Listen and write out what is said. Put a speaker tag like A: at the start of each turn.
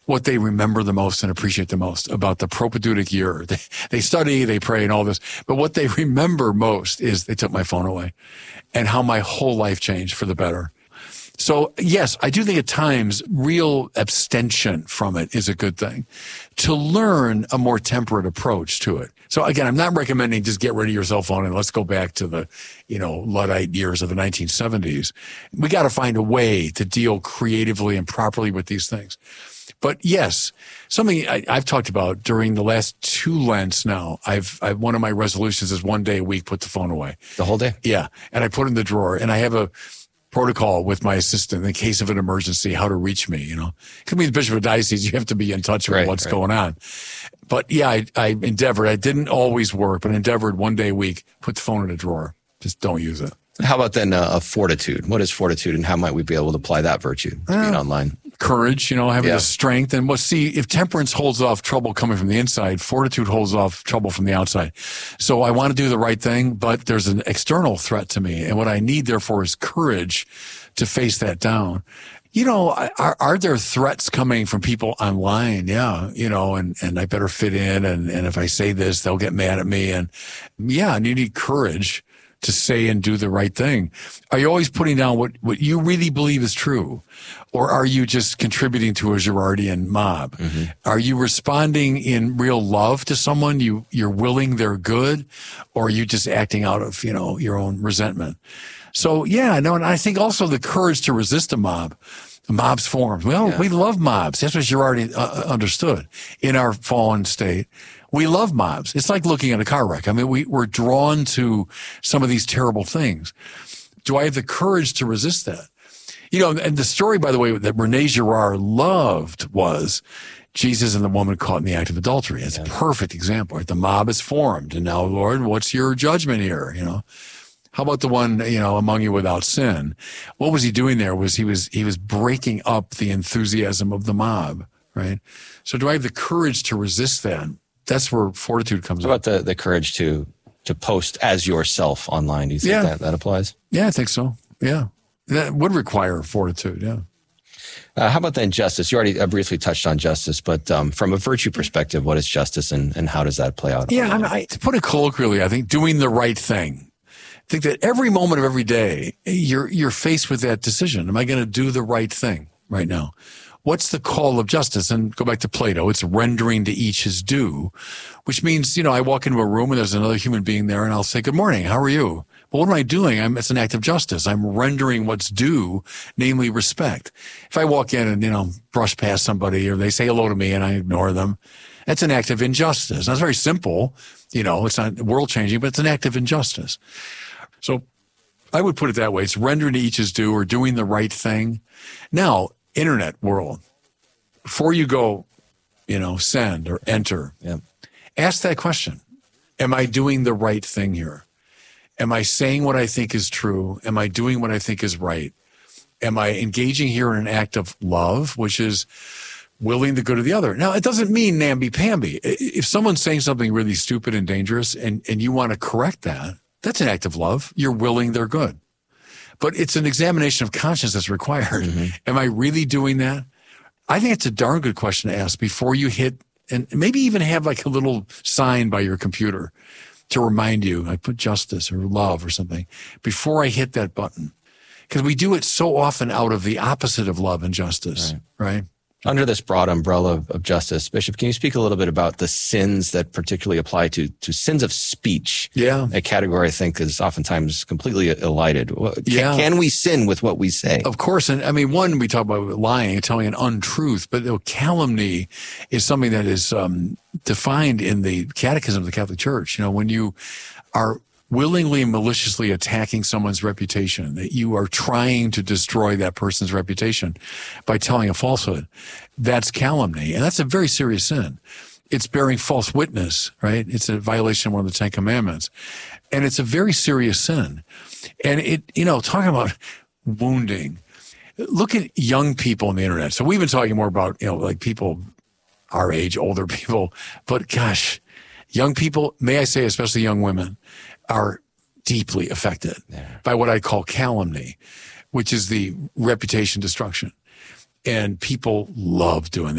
A: what they remember the most and appreciate the most about the propedeutic year. They study, they pray and all this, but what they remember most is they took my phone away and how my whole life changed for the better. So yes, I do think at times real abstention from it is a good thing, to learn a more temperate approach to it. So again, I'm not recommending just get rid of your cell phone and let's go back to the, Luddite years of the 1970s. We got to find a way to deal creatively and properly with these things. But yes, something I've talked about during the last 2 Lents now, one of my resolutions is 1 day a week, put the phone away.
B: The whole day?
A: Yeah. And I put it in the drawer, and I have a protocol with my assistant in case of an emergency, how to reach me, Could be the bishop of diocese, you have to be in touch with what's going on. But yeah, I endeavored. I didn't always work, but endeavored 1 day a week, put the phone in a drawer. Just don't use it.
B: How about then fortitude? What is fortitude, and how might we be able to apply that virtue to being online?
A: Courage, having the strength. And if temperance holds off trouble coming from the inside, fortitude holds off trouble from the outside. So I want to do the right thing, but there's an external threat to me. And what I need, therefore, is courage to face that down. Are there threats coming from people online? Yeah, and I better fit in. And if I say this, they'll get mad at me. And yeah, and you need courage to say and do the right thing. Are you always putting down what you really believe is true? Or are you just contributing to a Girardian mob? Mm-hmm. Are you responding in real love to someone? You're willing their good? Or are you just acting out of, your own resentment? So and I think also the courage to resist a mob. The mob's formed. Well, we love mobs. That's what Girardi understood in our fallen state. We love mobs. It's like looking at a car wreck. I mean, we're drawn to some of these terrible things. Do I have the courage to resist that? And the story, by the way, that René Girard loved was Jesus and the woman caught in the act of adultery. It's a perfect example. Right? The mob is formed. And now, Lord, what's your judgment here? How about the one, among you without sin? What was he doing there? He was breaking up the enthusiasm of the mob, right? So do I have the courage to resist that? That's where fortitude comes in.
B: How about the courage to post as yourself online? Do you think that applies?
A: Yeah, I think so. Yeah. That would require fortitude, yeah.
B: How about then justice? You already briefly touched on justice, but from a virtue perspective, what is justice and how does that play out?
A: Yeah, to put it colloquially, I think doing the right thing. I think that every moment of every day, you're faced with that decision. Am I going to do the right thing right now? What's the call of justice? And go back to Plato. It's rendering to each his due, which means, I walk into a room and there's another human being there and I'll say, good morning. How are you? Well, what am I doing? It's an act of justice. I'm rendering what's due, namely respect. If I walk in and, brush past somebody or they say hello to me and I ignore them, that's an act of injustice. That's very simple. It's not world changing, but it's an act of injustice. So I would put it that way. It's rendering to each his due or doing the right thing. Now, internet world, before you go, send or enter, ask that question. Am I doing the right thing here? Am I saying what I think is true? Am I doing what I think is right? Am I engaging here in an act of love, which is willing the good of the other? Now, it doesn't mean namby-pamby. If someone's saying something really stupid and dangerous and you want to correct that, that's an act of love. You're willing their good. But it's an examination of conscience that's required. Mm-hmm. Am I really doing that? I think it's a darn good question to ask before you hit, and maybe even have like a little sign by your computer to remind you, I put justice or love or something, before I hit that button. Because we do it so often out of the opposite of love and justice, right?
B: Under this broad umbrella of justice, Bishop, can you speak a little bit about the sins that particularly apply to sins of speech?
A: Yeah.
B: A category I think is oftentimes completely elided. Can we sin with what we say?
A: Of course. And one, we talk about lying, telling an untruth, but calumny is something that is defined in the Catechism of the Catholic Church. When you are willingly and maliciously attacking someone's reputation, that you are trying to destroy that person's reputation by telling a falsehood, that's calumny. And that's a very serious sin. It's bearing false witness, right? It's a violation of one of the 10 Commandments. And it's a very serious sin. And talking about wounding, look at young people on the internet. So we've been talking more about, like people our age, older people, but gosh, young people, may I say, especially young women, are deeply affected by what I call calumny, which is the reputation destruction. And people love doing that.